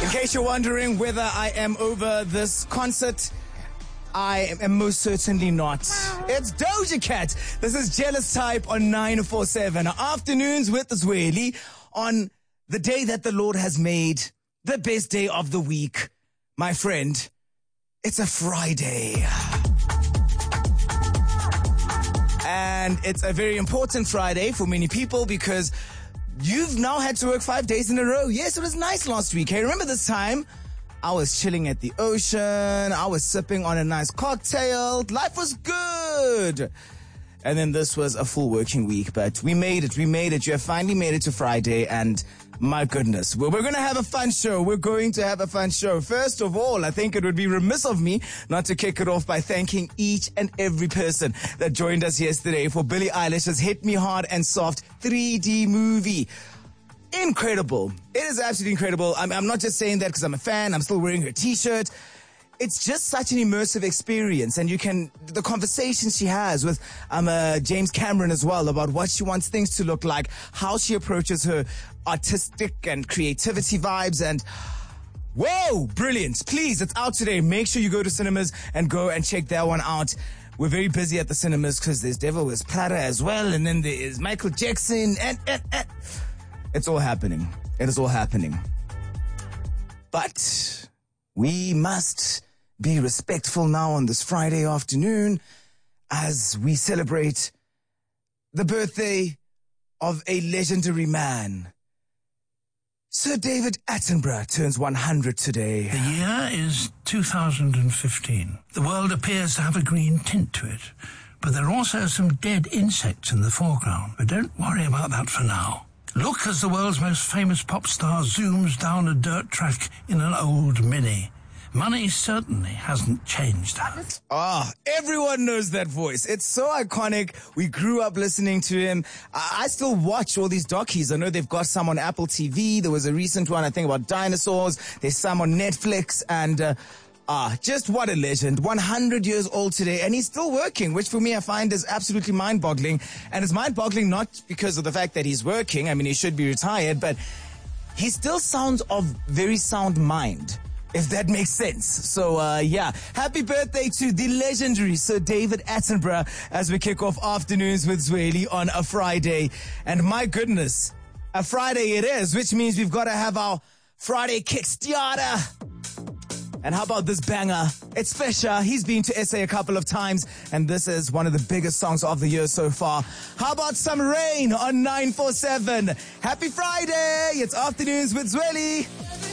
In case you're wondering whether I am over this concert, I am most certainly not. It's Doja Cat. This is Jealous Type on 947. Afternoons with Zweli on the day that the Lord has made, the best day of the week. My friend, it's a Friday. And it's a very important Friday for many people because you've now had to work 5 days in a row. Yes, it was nice last week. Hey, remember this time? I was chilling at the ocean. I was sipping on a nice cocktail. Life was good. And then this was a full working week, but we made it. You have finally made it to Friday, and my goodness, we're going to have a fun show. First of all, I think it would be remiss of me not to kick it off by thanking each and every person that joined us yesterday for Billie Eilish's Hit Me Hard and Soft 3D movie. Incredible. It is absolutely incredible. I'm not just saying that because I'm a fan. I'm still wearing her t-shirt. It's just such an immersive experience, and the conversations she has with James Cameron as well about what she wants things to look like, how she approaches her artistic and creativity vibes, and whoa, brilliant. Please, it's out today. Make sure you go to cinemas and go and check that one out. We're very busy at the cinemas because there's Devil Wears Prada as well, and then there is Michael Jackson, and it's all happening. It is all happening. But we must be respectful now on this Friday afternoon as we celebrate the birthday of a legendary man. Sir David Attenborough turns 100 today. The year is 2015. The world appears to have a green tint to it, but there are also some dead insects in the foreground. But don't worry about that for now. Look as the world's most famous pop star zooms down a dirt track in an old Mini. Money certainly hasn't changed that. Everyone knows that voice. It's so iconic. We grew up listening to him. I still watch all these docus. I know they've got some on Apple TV. There was a recent one, I think, about dinosaurs. There's some on Netflix. And just what a legend. 100 years old today, and he's still working, which for me I find is absolutely mind-boggling. And it's mind-boggling not because of the fact that he's working. I mean, he should be retired, but he still sounds of very sound mind, if that makes sense. So, happy birthday to the legendary Sir David Attenborough as we kick off Afternoons with Zweli on a Friday. And my goodness, a Friday it is, which means we've got to have our Friday Kickstarter. And how about this banger? It's Fisher. He's been to SA a couple of times, and this is one of the biggest songs of the year so far. How about some rain on 947? Happy Friday! It's Afternoons with Zweli.